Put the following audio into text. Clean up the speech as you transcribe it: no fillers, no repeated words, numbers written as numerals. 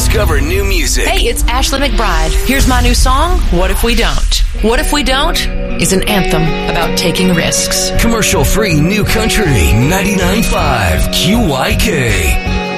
discover new music. Hey, it's Ashley McBride. Here's my new song, What If We Don't? What If We Don't is an anthem about taking risks. Commercial-free new country, 99.5 QYK.